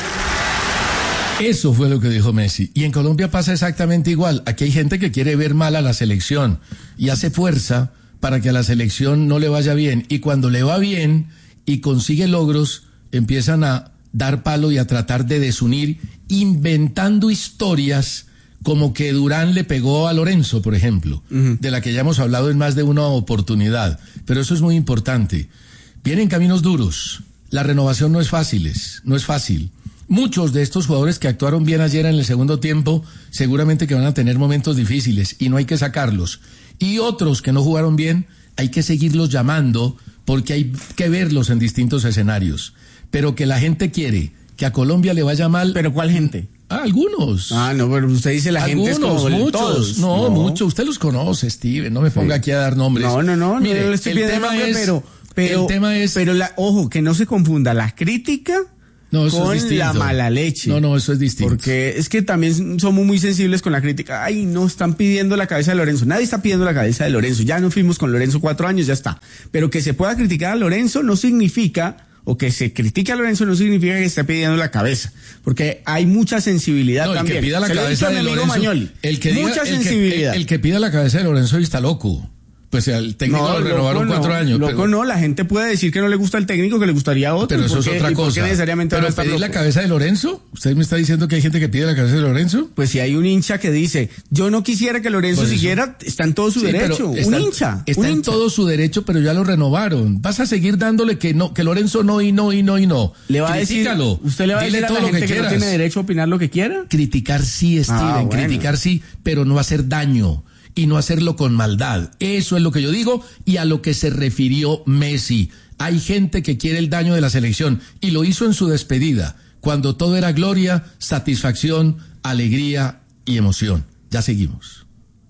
Eso fue lo que dijo Messi. Y en Colombia pasa exactamente igual. Aquí hay gente que quiere ver mal a la selección y hace fuerza para que a la selección no le vaya bien. Y cuando le va bien y consigue logros, empiezan a dar palo y a tratar de desunir, inventando historias como que Durán le pegó a Lorenzo, por ejemplo, uh-huh. de la que ya hemos hablado en más de una oportunidad. Pero eso es muy importante. Vienen caminos duros. La renovación no es fácil, no es fácil. Muchos de estos jugadores que actuaron bien ayer en el segundo tiempo, seguramente que van a tener momentos difíciles y no hay que sacarlos. Y otros que no jugaron bien, hay que seguirlos llamando porque hay que verlos en distintos escenarios. Pero que la gente quiere que a Colombia le vaya mal. ¿Pero cuál gente? Ah, algunos. Ah, no, pero usted dice la algunos, gente es como muchos. Todos. No, no, muchos. Usted los conoce, Steven. No me ponga sí. aquí a dar nombres. No, no, no. Mire, no le estoy el tema nombre, es, pero, pero, el tema es. Pero la, ojo, que no se confunda la crítica. No, eso con es distinto. La mala leche. No, no, eso es distinto. Porque es que también somos muy sensibles con la crítica. Ay, no, están pidiendo la cabeza de Lorenzo. Nadie está pidiendo la cabeza de Lorenzo. Ya no fuimos con Lorenzo cuatro años, ya está. Pero que se pueda criticar a Lorenzo no significa, o que se critique a Lorenzo no significa que esté pidiendo la cabeza. Porque hay mucha sensibilidad no, el también. Que pida la se cabeza de Lorenzo, Mañoli. El que mucha diga, sensibilidad. El que, el, el que pida la cabeza de Lorenzo está loco. Pues el técnico no, lo renovaron loco cuatro no, años. Loco pero, no, la gente puede decir que no le gusta el técnico, que le gustaría otro. Pero eso es otra cosa. ¿Por qué necesariamente pero pedir loco? La cabeza de Lorenzo. ¿Usted me está diciendo que hay gente que pide la cabeza de Lorenzo? Pues si hay un hincha que dice, yo no quisiera que Lorenzo pues siguiera, está en todo su sí, derecho. Un está, hincha. Está un en hincha. todo su derecho, pero ya lo renovaron. Vas a seguir dándole que no, que Lorenzo no y no y no y no. Le va Critícalo. A decir, ¿usted le va Dile a decir a la gente que, que no tiene derecho a opinar lo que quiera? Criticar sí, Steven, ah, bueno. criticar sí, pero no hacer daño. Y no hacerlo con maldad. Eso es lo que yo digo y a lo que se refirió Messi. Hay gente que quiere el daño de la selección y lo hizo en su despedida, cuando todo era gloria, satisfacción, alegría y emoción. Ya seguimos.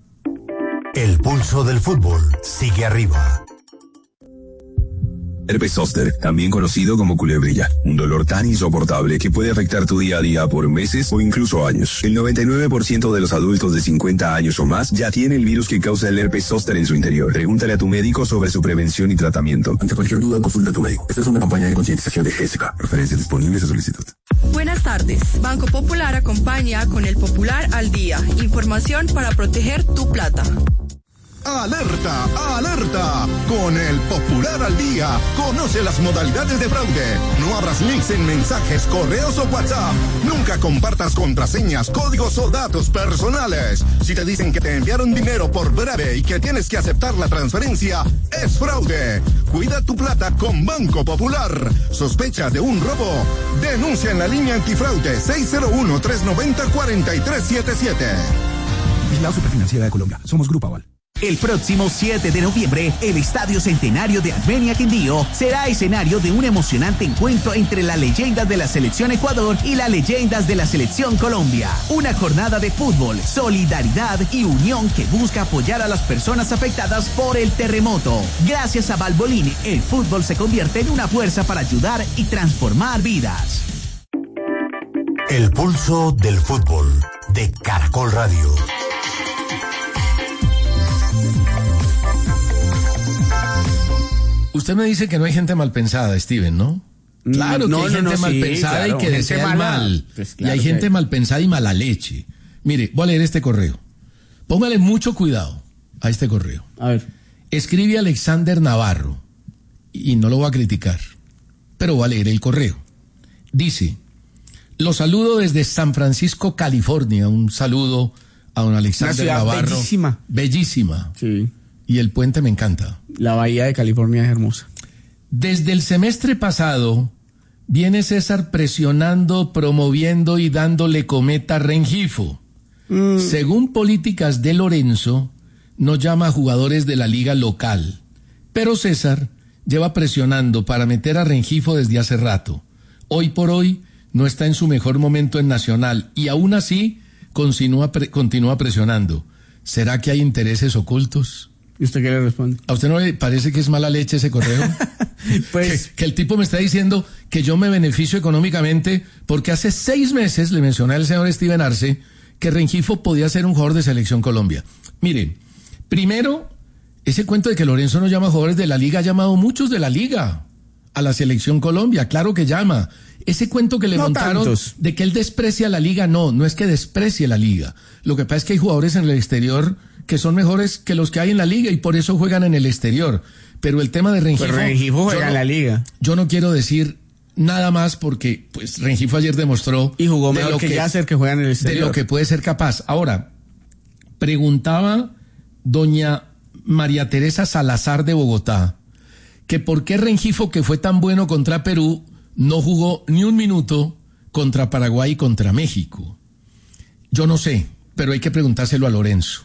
El pulso del fútbol sigue arriba. Herpes zóster, también conocido como culebrilla, un dolor tan insoportable que puede afectar tu día a día por meses o incluso años. El noventa y nueve por ciento de los adultos de cincuenta años o más ya tiene el virus que causa el herpes zóster en su interior. Pregúntale a tu médico sobre su prevención y tratamiento. Ante cualquier duda, consulta a tu médico. Esta es una campaña de concientización de G S K. Referencias disponibles a solicitud. Buenas tardes. Banco Popular acompaña con el Popular al Día. Información para proteger tu plata. ¡Alerta! ¡Alerta! Con el Popular al Día, conoce las modalidades de fraude. No abras links en mensajes, correos o WhatsApp. Nunca compartas contraseñas, códigos o datos personales. Si te dicen que te enviaron dinero por breve y que tienes que aceptar la transferencia, es fraude. Cuida tu plata con Banco Popular. ¿Sospecha de un robo? Denuncia en la línea antifraude seis cero uno, tres nueve cero, cuatro tres siete siete. Vigilado Superfinanciera de Colombia. Somos Grupo Aval. El próximo siete de noviembre, el Estadio Centenario de Armenia Quindío será escenario de un emocionante encuentro entre las leyendas de la Selección Ecuador y las leyendas de la Selección Colombia. Una jornada de fútbol, solidaridad y unión que busca apoyar a las personas afectadas por el terremoto. Gracias a Valvoline, el fútbol se convierte en una fuerza para ayudar y transformar vidas. El pulso del fútbol de Caracol Radio. Usted me dice que no hay gente mal pensada, Steven, ¿no? Claro no, que hay no, gente no, mal sí, pensada claro, y que desea el mal. Pues claro y hay gente hay. mal pensada y mala leche. Mire, voy a leer este correo. Póngale mucho cuidado a este correo. A ver. Escribe Alexander Navarro, y no lo voy a criticar, pero voy a leer el correo. Dice, lo saludo desde San Francisco, California. Un saludo a don Alexander Una ciudad Navarro. Bellísima. Bellísima. Sí. Y el puente me encanta. La bahía de California es hermosa. Desde el semestre pasado, viene César presionando, promoviendo y dándole cometa a Rengifo. Mm. Según políticas de Lorenzo, no llama a jugadores de la liga local. Pero César lleva presionando para meter a Rengifo desde hace rato. Hoy por hoy no está en su mejor momento en Nacional y aún así continúa, pre- continúa presionando. ¿Será que hay intereses ocultos? ¿Y usted qué le responde? ¿A usted no le parece que es mala leche ese correo? Pues que, que el tipo me está diciendo que yo me beneficio económicamente porque hace seis meses le mencioné al señor Steven Arce que Rengifo podía ser un jugador de Selección Colombia. Mire, primero, ese cuento de que Lorenzo no llama jugadores de la liga, ha llamado muchos de la liga a la Selección Colombia, claro que llama. Ese cuento que le no montaron tantos. De que él desprecia la liga, no, no es que desprecie la liga. Lo que pasa es que hay jugadores en el exterior que son mejores que los que hay en la liga y por eso juegan en el exterior. Pero el tema de Rengifo... Pues Rengifo juega no, en la liga. Yo no quiero decir nada más porque pues Rengifo ayer demostró... Y jugó mejor lo que, que Yasser, que juega en el exterior. De lo que puede ser capaz. Ahora, preguntaba doña María Teresa Salazar de Bogotá que por qué Rengifo, que fue tan bueno contra Perú, no jugó ni un minuto contra Paraguay y contra México. Yo no sé, pero hay que preguntárselo a Lorenzo.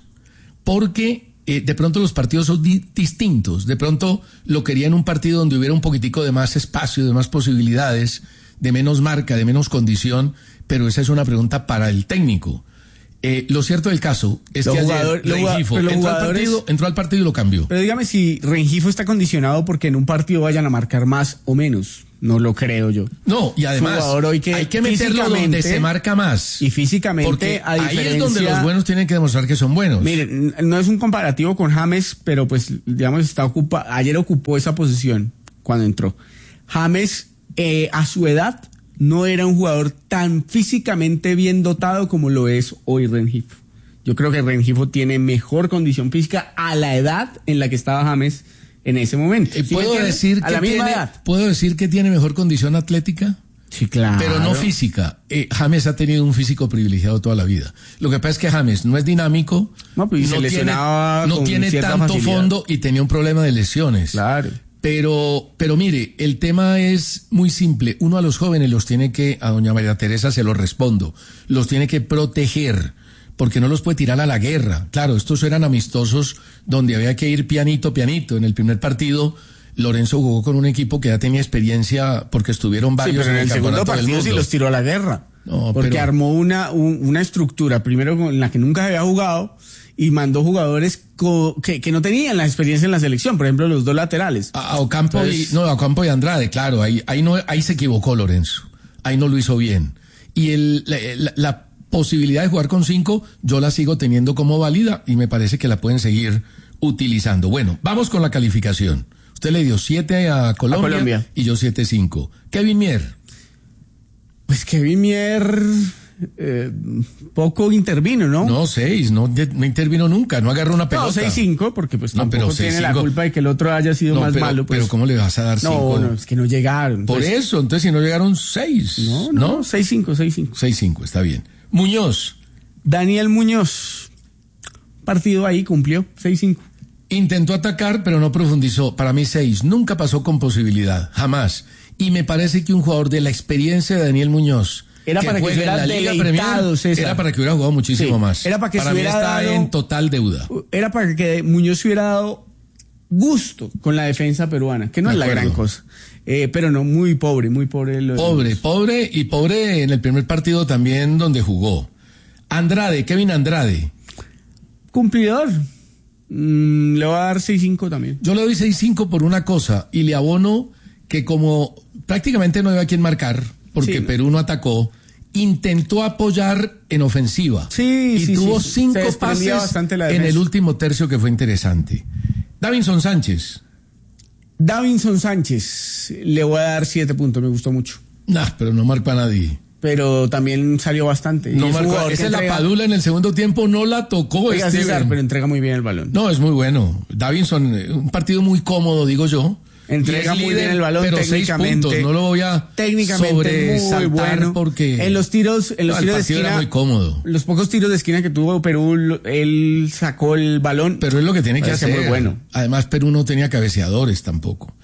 Porque eh, de pronto los partidos son di- distintos. De pronto lo quería en un partido donde hubiera un poquitico de más espacio, de más posibilidades, de menos marca, de menos condición, pero esa es una pregunta para el técnico. Eh, lo cierto del caso es los que jugador, ayer Rengifo entró, jugadores, al partido, entró al partido y lo cambió. Pero dígame si Rengifo está condicionado porque en un partido vayan a marcar más o menos. No lo creo yo. No, y además hoy que hay que meterlo donde se marca más. Y físicamente, porque a ahí diferencia, es donde los buenos tienen que demostrar que son buenos. Miren, no es un comparativo con James, pero pues, digamos, está ocupa, ayer ocupó esa posición cuando entró. James, eh, a su edad, no era un jugador tan físicamente bien dotado como lo es hoy Rengifo. Yo creo que Rengifo tiene mejor condición física a la edad en la que estaba James en ese momento. ¿Sí ¿Puedo, decir a que la misma tiene, edad? ¿Puedo decir que tiene mejor condición atlética? Sí, claro. Pero no física. Eh, James ha tenido un físico privilegiado toda la vida. Lo que pasa es que James no es dinámico, no, pues no se tiene, no tiene tanto facilidad. Fondo y tenía un problema de lesiones. Claro. Pero, pero mire, el tema es muy simple. Uno a los jóvenes los tiene que, a doña María Teresa se lo respondo, los tiene que proteger, porque no los puede tirar a la guerra. Claro, estos eran amistosos donde había que ir pianito, pianito. En el primer partido, Lorenzo jugó con un equipo que ya tenía experiencia porque estuvieron varios sí, pero en el, en el segundo partido sí los tiró a la guerra. No, porque pero... armó una, un, una estructura, primero en la que nunca había jugado, y mandó jugadores co- que, que no tenían la experiencia en la selección, por ejemplo, los dos laterales. A, a Ocampo Entonces... y, no, a Ocampo y Andrade, claro, ahí, ahí no, ahí se equivocó Lorenzo. Ahí no lo hizo bien. Y el, la, la, la posibilidad de jugar con cinco, yo la sigo teniendo como válida y me parece que la pueden seguir utilizando. Bueno, vamos con la calificación. Usted le dio siete a Colombia, a Colombia. Y yo siete cinco. Kevin Mier. Pues Kevin Mier eh, poco intervino, ¿no? No, seis, no, no intervino nunca, no agarró una pelota. No, seis cinco, porque pues no, tampoco pero tiene seis, la cinco. culpa de que el otro haya sido no, más pero, malo. Pues. Pero ¿cómo le vas a dar cinco? No, no, es que no llegaron. Por pues. eso, entonces si no llegaron seis. No, no, ¿no? seis cinco, seis cinco. seis cinco, está bien. Muñoz. Daniel Muñoz. Partido ahí, cumplió, seis cinco. Intentó atacar, pero no profundizó. Para mí, seis. Nunca pasó con posibilidad. Jamás. Y me parece que un jugador de la experiencia de Daniel Muñoz, era que para que juegue en la Liga Premier, César. Era para que hubiera jugado muchísimo sí, más. Era para que para se mí hubiera está dado, en total deuda. Era para que Muñoz se hubiera dado gusto con la defensa peruana, que no de es acuerdo. la gran cosa. Eh, pero no, muy pobre, muy pobre. Lo pobre, de pobre y pobre en el primer partido también donde jugó. Andrade, Kevin Andrade. Cumplidor. Mm, le voy a dar seis cinco también. Yo le doy seis cinco por una cosa y le abono que como prácticamente no había quien marcar, porque sí, Perú no atacó, intentó apoyar en ofensiva. Sí, y sí, tuvo sí. cinco pases en el último tercio que fue interesante. Davinson Sánchez. Davinson Sánchez, le voy a dar siete puntos, me gustó mucho. Nah, pero no marcó a nadie. Pero también salió bastante. No marcó, esa es la Padula en el segundo tiempo, no la tocó. Oiga, César, pero entrega muy bien el balón. No, es muy bueno. Davinson, un partido muy cómodo, digo yo. Entrega muy bien el balón, pero técnicamente. Seis puntos, no lo voy a técnicamente muy bueno porque en los tiros, en los no, tiros el de esquina era muy cómodo. Los pocos tiros de esquina que tuvo Perú, él sacó el balón. Pero es lo que tiene que hacer. Muy bueno. Además, Perú no tenía cabeceadores tampoco.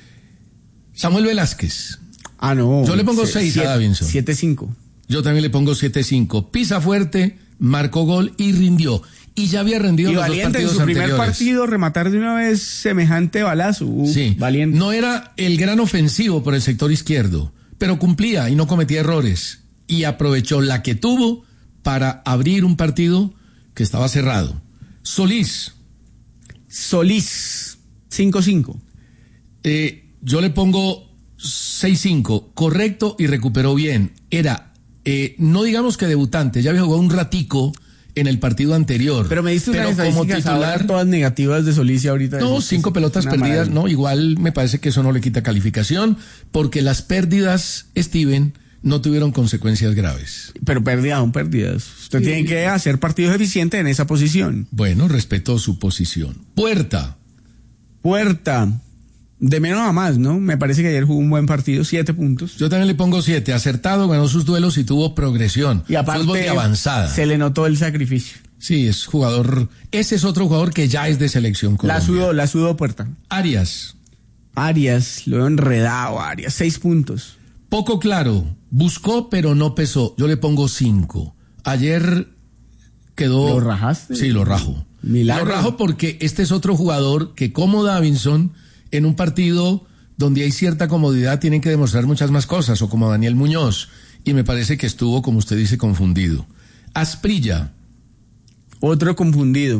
Samuel Velázquez. Ah, no. Yo le pongo seis a Davinson. siete cinco. Yo también le pongo siete cinco. Pisa fuerte, marcó gol y rindió. Y ya había rendido y los valiente, dos partidos en su primer anteriores. partido rematar de una vez semejante balazo. Uf, sí, valiente. No era el gran ofensivo por el sector izquierdo, pero cumplía y no cometía errores. Y aprovechó la que tuvo para abrir un partido que estaba cerrado. Solís. Solís, cinco cinco. Eh, yo le pongo seis cinco, correcto y recuperó bien. Era, eh, no digamos que debutante, ya había jugado un ratico en el partido anterior. Pero me diste unas pero como estadísticas titular, ahora todas negativas de Solís y ahorita. no, cinco pelotas perdidas, maravilla. No, igual me parece que eso no le quita calificación, porque las pérdidas, Steven, no tuvieron consecuencias graves. Pero pérdidas son pérdidas. Usted sí. tiene que hacer partidos eficientes en esa posición. Bueno, respeto su posición. Puerta. Puerta. De menos a más, ¿no? Me parece que ayer jugó un buen partido, siete puntos. Yo también le pongo siete. Acertado, ganó sus duelos y tuvo progresión. Y aparte, fútbol de avanzada. Se le notó el sacrificio. Sí, es jugador. Ese es otro jugador que ya es de selección Colombia. La sudó, la sudó Puerta. Arias. Arias, lo he enredado, Arias, seis puntos. Poco claro. Buscó, pero no pesó. Yo le pongo cinco. Ayer quedó. ¿Lo rajaste? Sí, lo rajo. Milagro. Lo rajo porque este es otro jugador que, como Davinson, en un partido donde hay cierta comodidad, tienen que demostrar muchas más cosas, o como Daniel Muñoz, y me parece que estuvo, como usted dice, confundido. Asprilla. Otro confundido.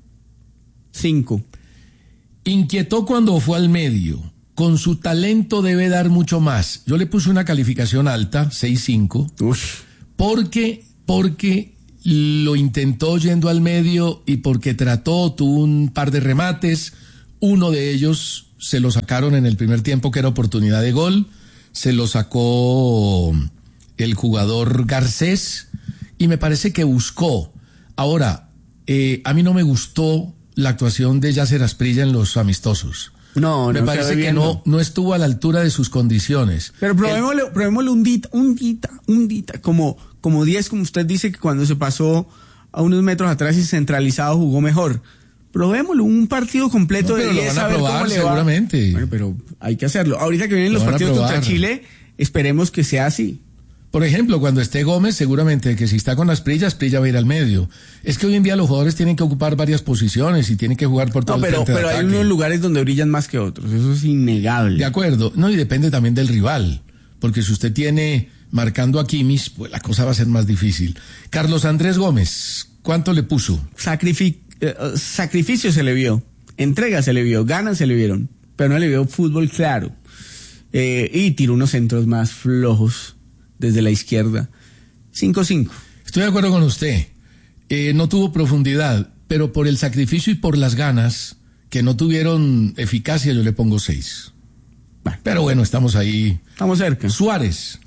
Cinco. Inquietó cuando fue al medio. Con su talento debe dar mucho más. Yo le puse una calificación alta, seis cinco, porque, porque lo intentó yendo al medio y porque trató, tuvo un par de remates, uno de ellos se lo sacaron en el primer tiempo, que era oportunidad de gol, se lo sacó el jugador Garcés, y me parece que buscó. Ahora, eh, a mí no me gustó la actuación de Yasser Asprilla en los amistosos. No, me no parece que no, no estuvo a la altura de sus condiciones. Pero probémosle, el... probémosle un dita, un dita, un dita, como, como diez, como usted dice, que cuando se pasó a unos metros atrás y centralizado jugó mejor. Probémoslo, un partido completo no, de diez, a ver cómo le seguramente. va. Bueno, pero hay que hacerlo. Ahorita que vienen lo los partidos contra Chile, esperemos que sea así. Por ejemplo, cuando esté Gómez, seguramente que si está con Asprilla, Asprilla va a ir al medio. Es que hoy en día los jugadores tienen que ocupar varias posiciones y tienen que jugar por todo no, pero, el frente pero de hay ataque. unos lugares donde brillan más que otros, eso es innegable. De acuerdo, no, y depende también del rival, porque si usted tiene marcando a Kimmich, pues la cosa va a ser más difícil. Carlos Andrés Gómez, ¿cuánto le puso? Sacrific eh, sacrificio se le vio, entrega se le vio, ganas se le vieron, pero no le vio fútbol claro. Eh, y tiró unos centros más flojos desde la izquierda. cinco cinco. Estoy de acuerdo con usted. Eh, no tuvo profundidad, pero por el sacrificio y por las ganas, que no tuvieron eficacia, yo le pongo seis. Bueno, pero bueno, estamos ahí. Estamos cerca. Suárez.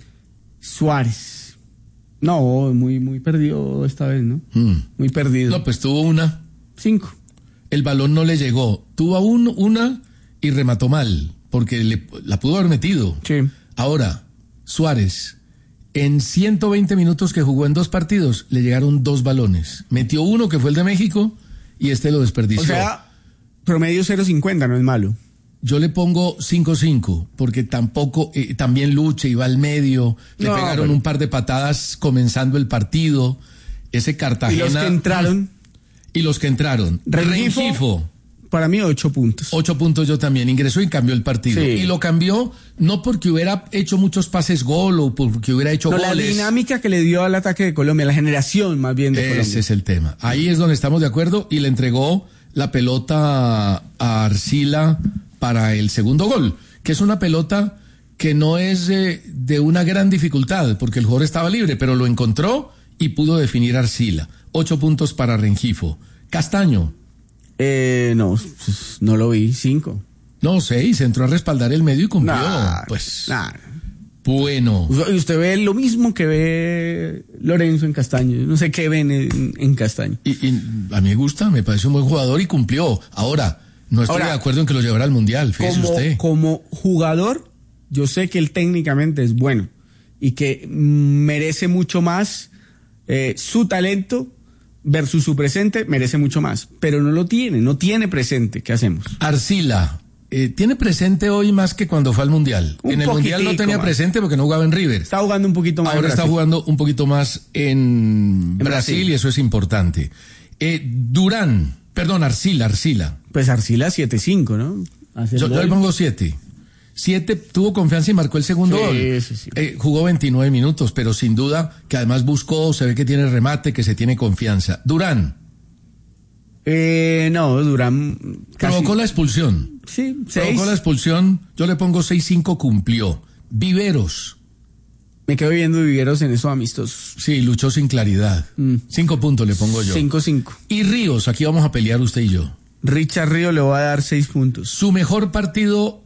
Suárez. No, muy, muy perdido esta vez, ¿no? Mm. Muy perdido. No, pues tuvo una. Cinco. El balón no le llegó. Tuvo un, una y remató mal, porque le, la pudo haber metido. Sí. Ahora, Suárez, en ciento veinte minutos que jugó en dos partidos, le llegaron dos balones. Metió uno, que fue el de México, y este lo desperdició. O sea, promedio cero cincuenta, no es malo. Yo le pongo cinco cinco, porque tampoco, eh, también lucha y va al medio. Le no, pegaron pero... un par de patadas comenzando el partido. Ese Cartagena. ¿Y los que entraron? Y los que entraron. Rengifo. Rengifo. Para mí, ocho puntos. Ocho puntos yo también. Ingresó y cambió el partido. Sí. Y lo cambió no porque hubiera hecho muchos pases gol o porque hubiera hecho no, goles. La dinámica que le dio al ataque de Colombia, la generación más bien de Ese Colombia. Ese es el tema. Ahí es donde estamos de acuerdo, y le entregó la pelota a Arcila para el segundo gol, que es una pelota que no es eh, de una gran dificultad, porque el jugador estaba libre, pero lo encontró y pudo definir Arcila. Ocho puntos para Rengifo. Castaño. Eh, no, no lo vi, cinco. No, seis, entró a respaldar el medio y cumplió. Nah, pues, nah. Bueno. Y usted ve lo mismo que ve Lorenzo en Castaño. No sé qué ven en, en Castaño. Y, y a mí me gusta, me parece un buen jugador y cumplió. Ahora, no estoy Ahora, de acuerdo en que lo llevara al Mundial, fíjese como, usted. Como jugador, yo sé que él técnicamente es bueno y que merece mucho más eh, su talento versus su presente, merece mucho más, pero no lo tiene, no tiene presente. ¿Qué hacemos? Arcila, eh, tiene presente hoy más que cuando fue al Mundial. Un en el Mundial no tenía más. presente porque no jugaba en River. Está jugando un poquito más. Ahora está jugando un poquito más en, en Brasil, Brasil y eso es importante. Eh, Durán, perdón, Arcila, Arcila. Pues Arcila siete cinco, ¿no? Yo, yo le pongo siete. siete, tuvo confianza y marcó el segundo sí, gol. Sí, sí. Eh, jugó veintinueve minutos, pero sin duda que además buscó, se ve que tiene remate, que se tiene confianza. Durán. Eh, no, Durán casi... Provocó la expulsión. Sí, seis. Provocó la expulsión, yo le pongo seis cinco, cumplió. Viveros. Me quedo viendo Viveros en esos amistosos. Sí, luchó sin claridad. Mm. Cinco puntos le pongo yo. Cinco, cinco. Y Ríos, aquí vamos a pelear usted y yo. Richard Ríos le voy a dar seis puntos. Su mejor partido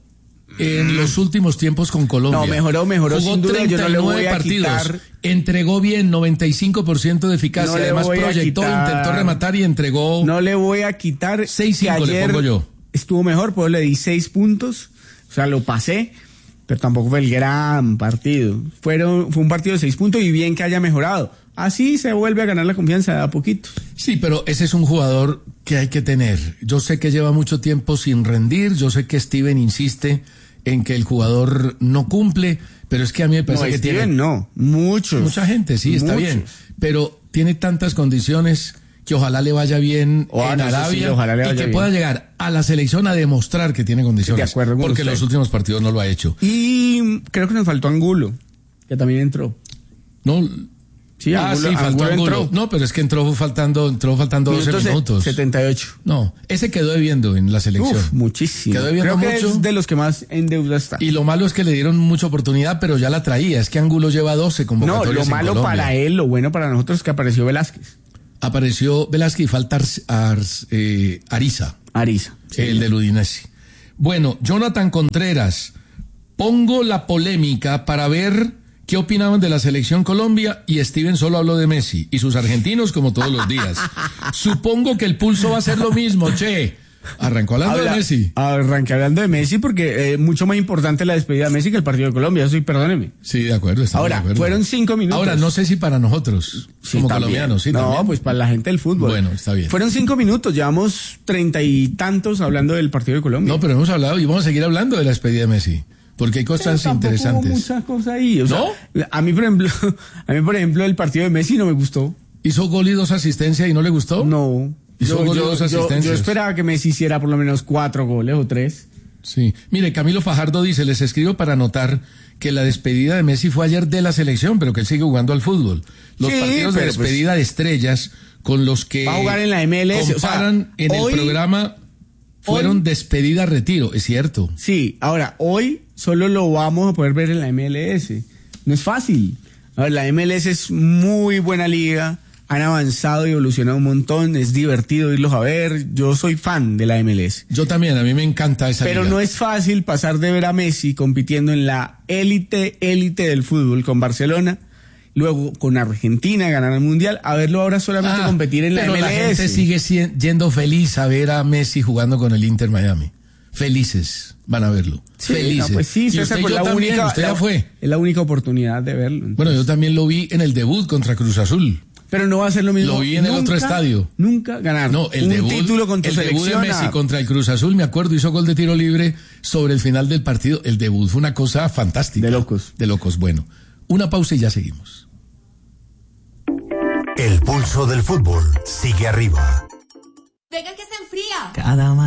en los últimos tiempos con Colombia. No, mejoró, mejoró Jugó sin duda, yo no le voy a partidos, quitar... entregó bien, noventa y cinco por ciento de eficacia, no además proyectó, quitar... intentó rematar y entregó... No le voy a quitar... seis cinco le pongo yo. Estuvo mejor, pues le di seis puntos, o sea, lo pasé, pero tampoco fue el gran partido. Fueron, fue un partido de seis puntos y bien que haya mejorado. Así se vuelve a ganar la confianza de a poquito. Sí, pero ese es un jugador que hay que tener. Yo sé que lleva mucho tiempo sin rendir, yo sé que Steven insiste en que el jugador no cumple, pero es que a mí me parece no, que Steven, tiene... no, muchos. Mucha gente, sí, está muchos. bien, pero tiene tantas condiciones que ojalá le vaya bien oh, en no, Arabia sí, ojalá le vaya y que bien. pueda llegar a la selección a demostrar que tiene condiciones. De acuerdo con porque usted. los últimos partidos no lo ha hecho. Y creo que nos faltó Angulo, que también entró. No... Sí, ah, Angulo, sí, faltó Angulo. Angulo. No, pero es que entró faltando, entró faltando doce minutos. setenta y ocho. No, ese quedó debiendo en la selección. Uf, muchísimo. Quedó debiendo Creo que mucho. es de los que más en deuda está. Y lo malo es que le dieron mucha oportunidad, pero ya la traía. Es que Angulo lleva doce convocatorias. No, lo malo para él, lo bueno para nosotros es que apareció Velázquez. Apareció Velázquez y falta Ars, Ars, eh, Ariza. Ariza. Sí, el del Udinese. Bueno, Jonathan Contreras, pongo la polémica para ver qué opinaban de la selección Colombia y Steven solo habló de Messi y sus argentinos como todos los días. Supongo que el pulso va a ser lo mismo, che. Arrancó hablando Habla, de Messi. Arrancé hablando de Messi porque eh, mucho más importante la despedida de Messi que el partido de Colombia, eso sí, perdóneme. Sí, de acuerdo. Ahora, de acuerdo. fueron cinco minutos. Ahora, no sé si para nosotros, sí, como también. colombianos, sí, No, también. pues para la gente del fútbol. Bueno, está bien. Fueron cinco minutos, llevamos treinta y tantos hablando del partido de Colombia. No, pero hemos hablado y vamos a seguir hablando de la despedida de Messi. Porque hay cosas pero interesantes. Hubo muchas cosas ahí. O ¿No? sea, a mí, por ejemplo, a mí, por ejemplo, el partido de Messi no me gustó. ¿Hizo gol y dos asistencias y no le gustó? No. Hizo Yo, gol y yo, dos yo, asistencias. yo esperaba que Messi hiciera por lo menos cuatro goles o tres. Sí. Mire, Camilo Fajardo dice, les escribo para anotar que la despedida de Messi fue ayer de la selección, pero que él sigue jugando al fútbol. Los sí, partidos de despedida pues, de estrellas con los que va a jugar en la M L S, comparan o sea, en hoy, el programa fueron hoy, despedida retiro, es cierto. Sí, ahora, hoy solo lo vamos a poder ver en la M L S. No es fácil. A ver, la M L S es muy buena liga, han avanzado y evolucionado un montón, es divertido irlos a ver, yo soy fan de la M L S. Yo también, a mí me encanta esa Pero liga. no es fácil pasar de ver a Messi compitiendo en la élite, élite del fútbol con Barcelona, luego con Argentina ganar el Mundial, a verlo ahora solamente ah, competir en la pero M L S. La gente sigue yendo feliz a ver a Messi jugando con el Inter Miami. Felices van a verlo. Sí, felices. No, pues sí, y César, usted pues yo la también, única, usted la, ya fue. Es la única oportunidad de verlo. Entonces. Bueno, yo también lo vi en el debut contra Cruz Azul. Pero no va a ser lo mismo. Lo vi en nunca, el otro estadio. Nunca ganar. No, el un debut, título con tu el debut de Messi a... contra el Cruz Azul, me acuerdo, hizo gol de tiro libre sobre el final del partido. El debut fue una cosa fantástica. De locos. De locos. Bueno, una pausa y ya seguimos. El pulso del fútbol sigue arriba. Venga que se enfría. Cada